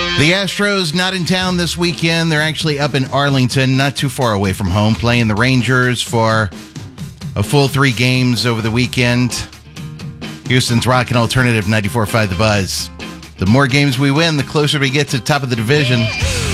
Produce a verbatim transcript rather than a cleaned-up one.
The Astros not in town this weekend. They're actually up in Arlington, not too far away from home, playing the Rangers for a full three games over the weekend. Houston's rocking alternative ninety-four point five The Buzz. The more games we win, the closer we get to the top of the division.